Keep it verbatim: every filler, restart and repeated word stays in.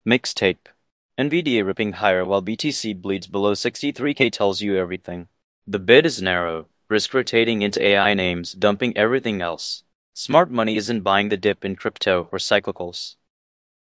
Mixtape. Nvidia ripping higher while B T C bleeds below sixty-three K tells you everything. The bid is narrow, risk rotating into A I names, dumping everything else. Smart money isn't buying the dip in crypto or cyclicals.